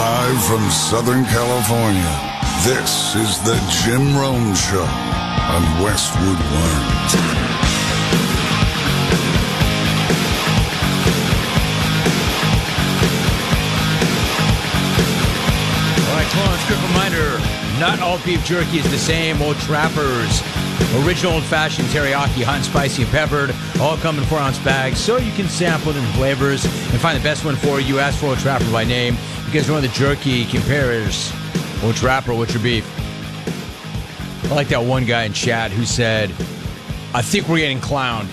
Live from Southern California, this is the Jim Rome Show on Westwood One. Quick reminder, not all beef jerky is the same. Old Trappers, original old-fashioned teriyaki, hot and spicy and peppered, all come in 4-ounce bags, so you can sample different flavors and find the best one for you. Ask for Old Trapper by name, because one of the jerky compares Old Trapper with your beef. I like that one guy in chat who said, I think we're getting clowned.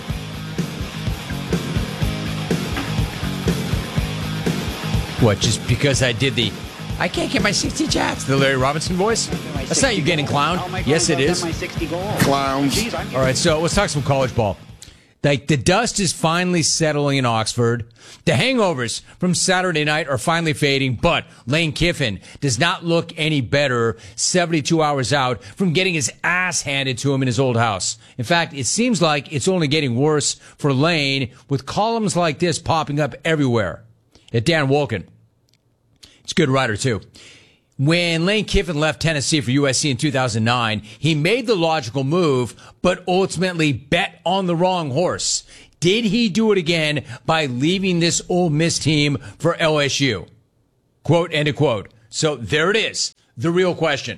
What, just because I did the I can't get my 60 chats, the Larry Robinson voice? That's not you getting clowned. Yes, it is. Clowns. All right, so let's talk some college ball. Like, the dust is finally settling in Oxford. The hangovers from Saturday night are finally fading, but Lane Kiffin does not look any better 72 hours out from getting his ass handed to him in his old house. In fact, it seems like it's only getting worse for Lane, with columns like this popping up everywhere. At Dan Wolken. It's a good writer, too. When Lane Kiffin left Tennessee for USC in 2009, he made the logical move, but ultimately bet on the wrong horse. Did he do it again by leaving this Ole Miss team for LSU? Quote, end of quote. So there it is, the real question.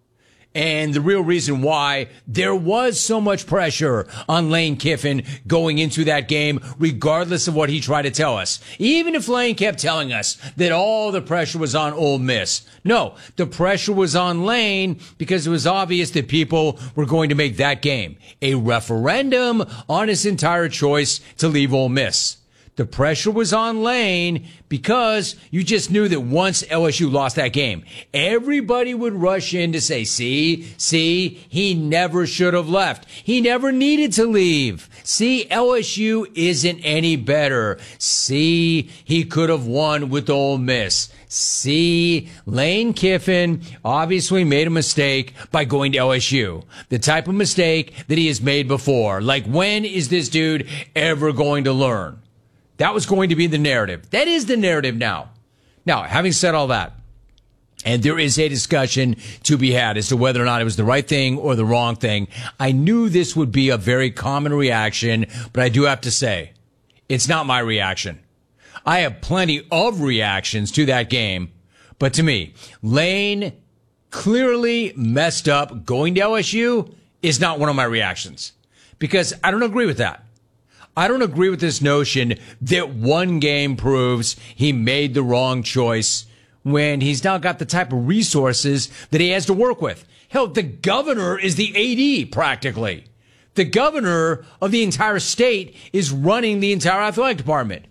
And the real reason why there was so much pressure on Lane Kiffin going into that game, regardless of what he tried to tell us. Even if Lane kept telling us that all the pressure was on Ole Miss. No, the pressure was on Lane because it was obvious that people were going to make that game a referendum on his entire choice to leave Ole Miss. The pressure was on Lane because you just knew that once LSU lost that game, everybody would rush in to say, see, he never should have left. He never needed to leave. See, LSU isn't any better. See, he could have won with Ole Miss. See, Lane Kiffin obviously made a mistake by going to LSU. The type of mistake that he has made before. Like, when is this dude ever going to learn? That was going to be the narrative. That is the narrative now. Now, having said all that, and there is a discussion to be had as to whether or not it was the right thing or the wrong thing, I knew this would be a very common reaction, but I do have to say, it's not my reaction. I have plenty of reactions to that game, but to me, Lane clearly messed up. Going to LSU is not one of my reactions, because I don't agree with that. I don't agree with this notion that one game proves he made the wrong choice when he's now got the type of resources that he has to work with. Hell, the governor is the AD practically. The governor of the entire state is running the entire athletic department.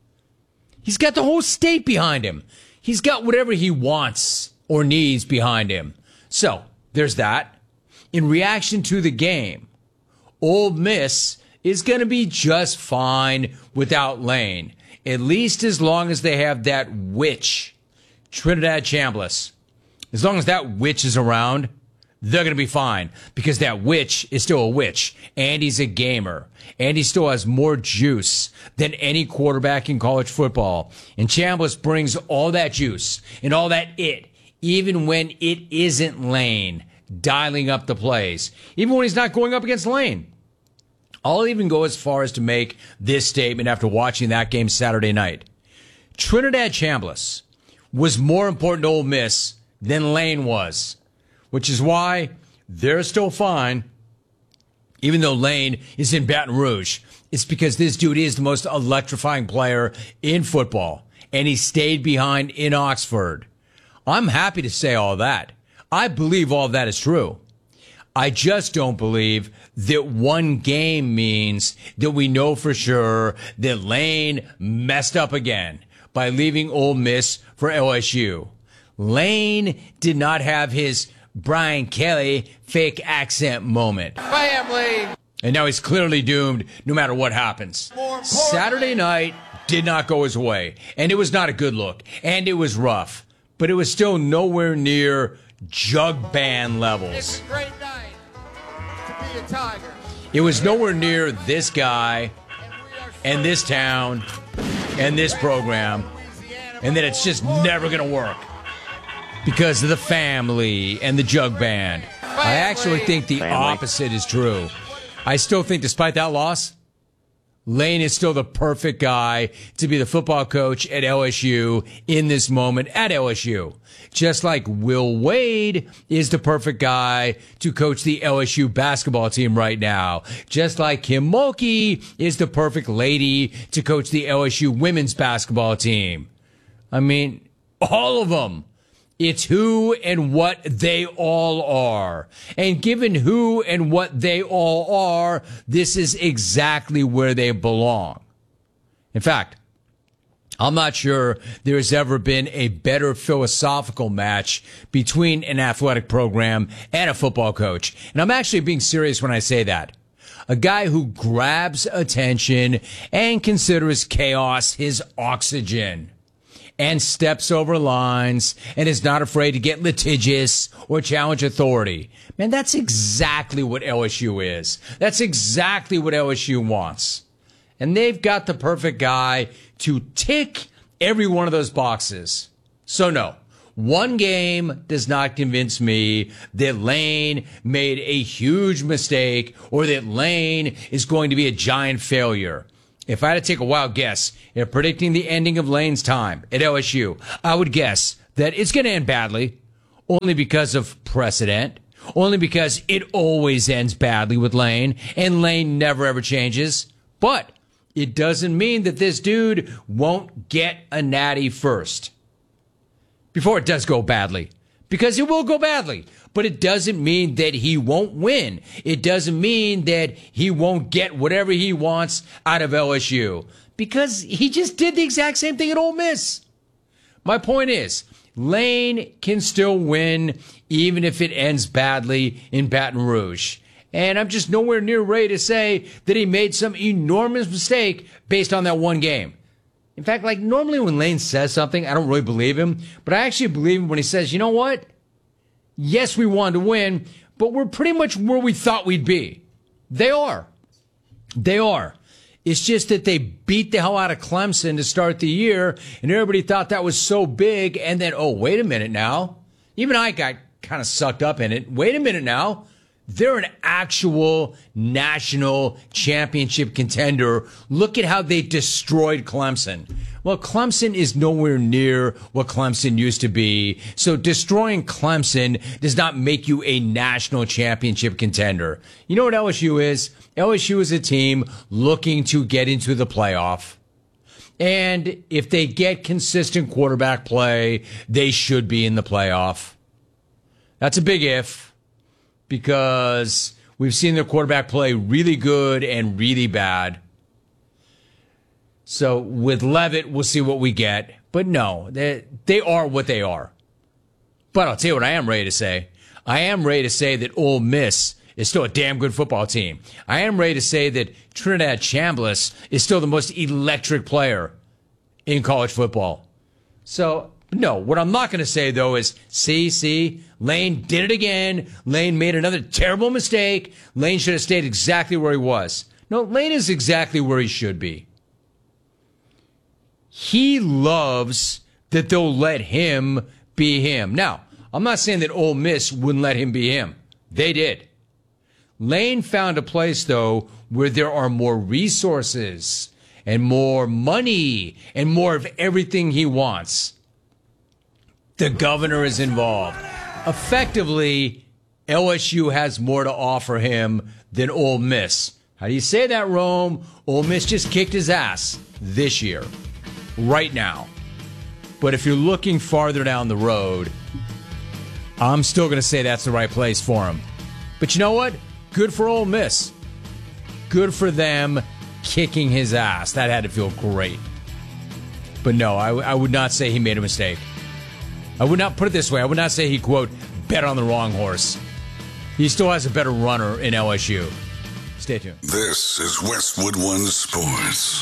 He's got the whole state behind him. He's got whatever he wants or needs behind him. So there's that. In reaction to the game, Ole Miss is going to be just fine without Lane, at least as long as they have that witch, Trinidad Chambliss. As long as that witch is around, they're going to be fine, because that witch is still a witch, and he's a gamer, and he still has more juice than any quarterback in college football. And Chambliss brings all that juice and all that even when it isn't Lane dialing up the plays, even when he's not going up against Lane. I'll even go as far as to make this statement after watching that game Saturday night. Trinidad Chambliss was more important to Ole Miss than Lane was, which is why they're still fine, even though Lane is in Baton Rouge. It's because this dude is the most electrifying player in football, and he stayed behind in Oxford. I'm happy to say all that. I believe all of that is true. I just don't believe that one game means that we know for sure that Lane messed up again by leaving Ole Miss for LSU. Lane did not have his Brian Kelly fake accent moment. Family! And now he's clearly doomed no matter what happens. Saturday night did not go his way, and it was not a good look, and it was rough, but it was still nowhere near jug band levels. It's a great night to be a Tiger. It was nowhere near this guy and this town and this program and that it's just never going to work because of the family and the jug band. I actually think the opposite is true. I still think, despite that loss, Lane is still the perfect guy to be the football coach at LSU in this moment at LSU. Just like Will Wade is the perfect guy to coach the LSU basketball team right now. Just like Kim Mulkey is the perfect lady to coach the LSU women's basketball team. I mean, all of them. It's who and what they all are. And given who and what they all are, this is exactly where they belong. In fact, I'm not sure there's ever been a better philosophical match between an athletic program and a football coach. And I'm actually being serious when I say that. A guy who grabs attention and considers chaos his oxygen, and steps over lines and is not afraid to get litigious or challenge authority. Man, that's exactly what LSU is. That's exactly what LSU wants. And they've got the perfect guy to tick every one of those boxes. So no, one game does not convince me that Lane made a huge mistake or that Lane is going to be a giant failure. If I had to take a wild guess at predicting the ending of Lane's time at LSU, I would guess that it's going to end badly, only because of precedent, only because it always ends badly with Lane, and Lane never ever changes. But it doesn't mean that this dude won't get a natty first before it does go badly, because it will go badly. But it doesn't mean that he won't win. It doesn't mean that he won't get whatever he wants out of LSU, because he just did the exact same thing at Ole Miss. My point is, Lane can still win even if it ends badly in Baton Rouge. And I'm just nowhere near ready to say that he made some enormous mistake based on that one game. In fact, like normally when Lane says something, I don't really believe him, but I actually believe him when he says, you know what? Yes, we wanted to win, but we're pretty much where we thought we'd be. They are. They are. It's just that they beat the hell out of Clemson to start the year, and everybody thought that was so big, and then, oh, wait a minute now. Even I got kind of sucked up in it. Wait a minute now. They're an actual national championship contender. Look at how they destroyed Clemson. Well, Clemson is nowhere near what Clemson used to be. So destroying Clemson does not make you a national championship contender. You know what LSU is? LSU is a team looking to get into the playoff. And if they get consistent quarterback play, they should be in the playoff. That's a big if, because we've seen their quarterback play really good and really bad. So with Levitt, we'll see what we get. But no, they are what they are. But I'll tell you what I am ready to say. I am ready to say that Ole Miss is still a damn good football team. I am ready to say that Trinidad Chambliss is still the most electric player in college football. So, no, what I'm not going to say, though, is, see, Lane did it again. Lane made another terrible mistake. Lane should have stayed exactly where he was. No, Lane is exactly where he should be. He loves that they'll let him be him. Now, I'm not saying that Ole Miss wouldn't let him be him. They did. Lane found a place, though, where there are more resources and more money and more of everything he wants. The governor is involved. Effectively, LSU has more to offer him than Ole Miss. How do you say that, Rome? Ole Miss just kicked his ass this year, right now. But if you're looking farther down the road, I'm still going to say that's the right place for him. But you know what? Good for Ole Miss. Good for them kicking his ass. That had to feel great. But no, I would not say he made a mistake. I would not put it this way. I would not say he, quote, bet on the wrong horse. He still has a better runner in LSU. Stay tuned. This is Westwood One Sports.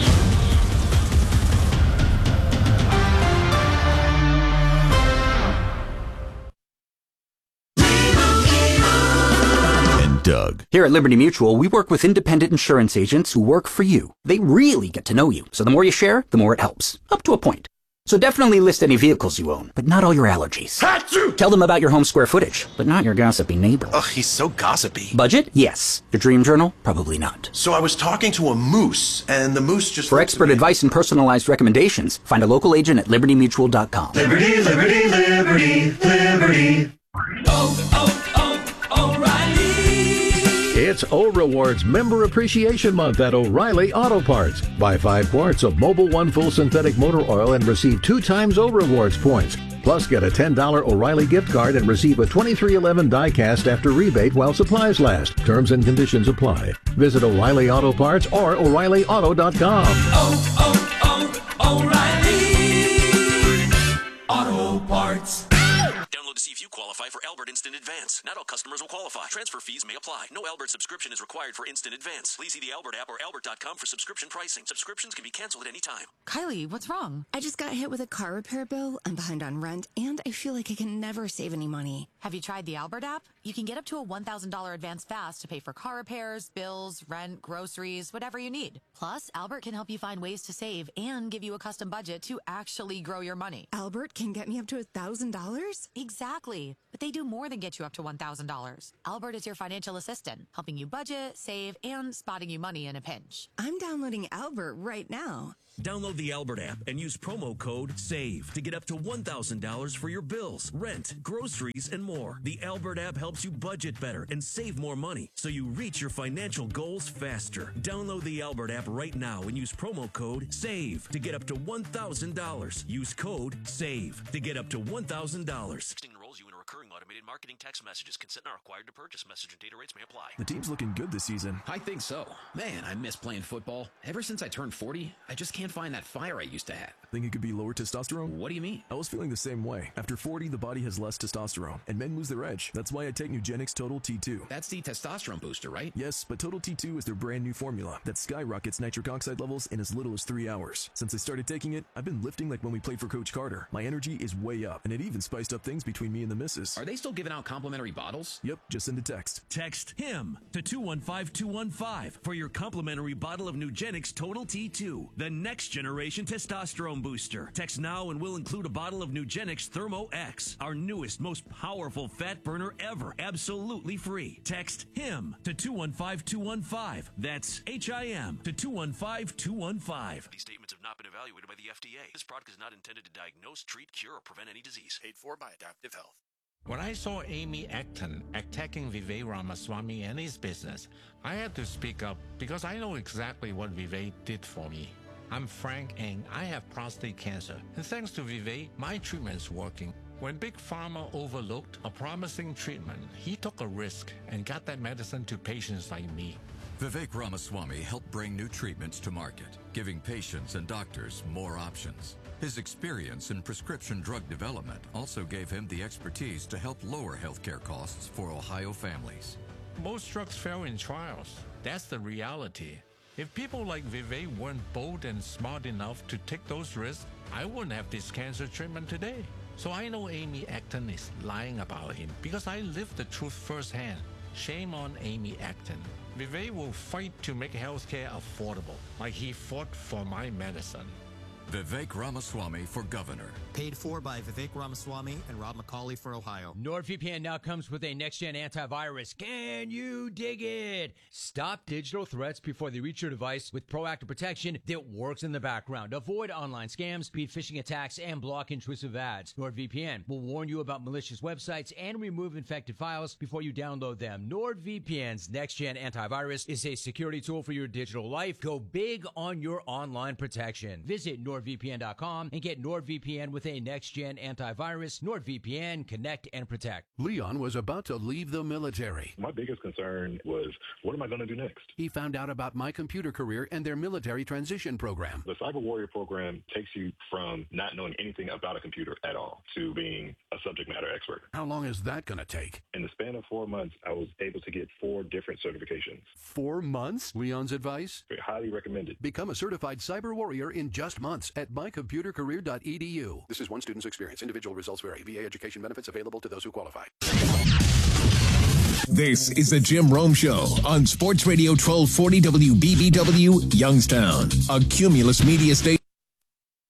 Doug. Here at Liberty Mutual, we work with independent insurance agents who work for you. They really get to know you, so the more you share, the more it helps. Up to a point. So definitely list any vehicles you own, but not all your allergies. Achoo! Tell them about your home square footage, but not your gossipy neighbor. Ugh, he's so gossipy. Budget? Yes. Your dream journal? Probably not. So I was talking to a moose, and the moose just... For expert advice and personalized recommendations, find a local agent at libertymutual.com. Liberty, liberty, liberty, liberty. O'Reilly. It's O Rewards Member Appreciation Month at O'Reilly Auto Parts. Buy 5 quarts of Mobil 1 full synthetic motor oil and receive 2 times O Rewards points. Plus, get a $10 O'Reilly gift card and receive a 2311 die-cast after rebate while supplies last. Terms and conditions apply. Visit O'Reilly Auto Parts or O'ReillyAuto.com. O'Reilly Auto Parts. Download to see if you qualify for Albert Instant Advance. Not all customers will qualify. Transfer fees may apply. No Albert subscription is required for Instant Advance. Please see the Albert app or albert.com for subscription pricing. Subscriptions can be canceled at any time. Kylie, what's wrong? I just got hit with a car repair bill. I'm behind on rent, and I feel like I can never save any money. Have you tried the Albert app? You can get up to a $1,000 advance fast to pay for car repairs, bills, rent, groceries, whatever you need. Plus, Albert can help you find ways to save and give you a custom budget to actually grow your money. Albert can get me up to $1,000? Exactly. But they do more than get you up to $1,000. Albert is your financial assistant, helping you budget, save, and spotting you money in a pinch. I'm downloading Albert right now. Download the Albert app and use promo code SAVE to get up to $1,000 for your bills, rent, groceries, and more. The Albert app helps you budget better and save more money so you reach your financial goals faster. Download the Albert app right now and use promo code SAVE to get up to $1,000. Use code SAVE to get up to $1,000. Texting enrolls you in a recurring automated marketing text messages. Consent not required to purchase. Message and data rates may apply. The team's looking good this season. I think so. Man, I miss playing football. Ever since I turned 40, I just can't find that fire I used to have. Think it could be lower testosterone? What do you mean? I was feeling the same way. After 40, the body has less testosterone, and men lose their edge. That's why I take Nugenix Total T2. That's the testosterone booster, right? Yes, but Total T2 is their brand new formula that skyrockets nitric oxide levels in as little as 3 hours. Since I started taking it, I've been lifting like when we played for Coach Carter. My energy is way up, and it even spiced up things between me and the missus. Are they still giving out complimentary bottles? Yep, just send a text. Text HIM to 215-215 for your complimentary bottle of Nugenix Total T2, the next generation testosterone booster. Text now and we'll include a bottle of Nugenix Thermo X, our newest, most powerful fat burner ever, absolutely free. Text HIM to 215-215. That's HIM to 215-215. These statements have not been evaluated by the FDA. This product is not intended to diagnose, treat, cure, or prevent any disease. Paid for by Adaptive Health. When I saw Amy Acton attacking Vivek Ramaswamy and his business, I had to speak up because I know exactly what Vivek did for me. I'm Frank and I have prostate cancer. And thanks to Vivek, my treatment's working. When Big Pharma overlooked a promising treatment, he took a risk and got that medicine to patients like me. Vivek Ramaswamy helped bring new treatments to market, giving patients and doctors more options. His experience in prescription drug development also gave him the expertise to help lower healthcare costs for Ohio families. Most drugs fail in trials. That's the reality. If people like Vivek weren't bold and smart enough to take those risks, I wouldn't have this cancer treatment today. So I know Amy Acton is lying about him because I lived the truth firsthand. Shame on Amy Acton. Vivek will fight to make healthcare affordable, like he fought for my medicine. Vivek Ramaswamy for governor. Paid for by Vivek Ramaswamy and Rob McCauley for Ohio. NordVPN now comes with a next-gen antivirus. Can you dig it? Stop digital threats before they reach your device with proactive protection that works in the background. Avoid online scams, speed phishing attacks, and block intrusive ads. NordVPN will warn you about malicious websites and remove infected files before you download them. NordVPN's next-gen antivirus is a security tool for your digital life. Go big on your online protection. Visit NordVPN.com and get NordVPN with a next-gen antivirus. NordVPN, connect and protect. Leon was about to leave the military. My biggest concern was, what am I going to do next? He found out about My Computer Career and their military transition program. The Cyber Warrior program takes you from not knowing anything about a computer at all to being a subject matter expert. How long is that going to take? In the span of 4 months, I was able to get 4 different certifications. 4 months? Leon's advice? Highly recommended. Become a certified cyber warrior in just months at mycomputercareer.edu. This is one student's experience. Individual results vary. VA education benefits available to those who qualify. This is the Jim Rome Show on Sports Radio 1240 WBBW, Youngstown, a Cumulus Media Station.